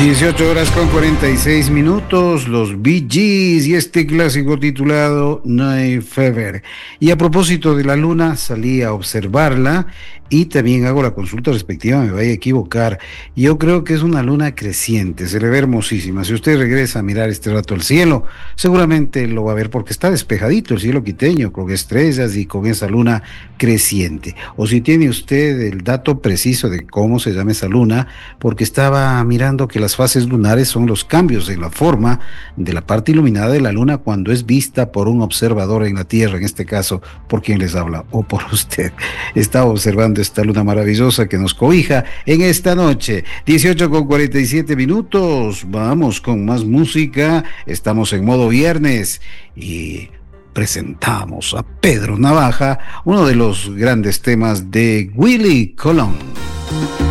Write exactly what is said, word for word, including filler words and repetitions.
dieciocho horas con cuarenta y seis minutos, los Bee Gees y este clásico titulado Night Fever. Y a propósito de la luna, salí a observarla y también hago la consulta respectiva, me vaya a equivocar. Yo creo que es una luna creciente, se le ve hermosísima. Si usted regresa a mirar este rato el cielo, seguramente lo va a ver porque está despejadito el cielo quiteño, con estrellas y con esa luna creciente. O si tiene usted el dato preciso de cómo se llama esa luna, porque estaba mirando que las fases lunares son los cambios en la forma de la parte iluminada de la luna cuando es vista por un observador en la Tierra, en este caso, por quien les habla o por usted. Estaba observando esta luna maravillosa que nos cobija en esta noche. dieciocho con cuarenta y siete minutos. Vamos con más música. Estamos en modo viernes y presentamos a Pedro Navaja, uno de los grandes temas de Willie Colón.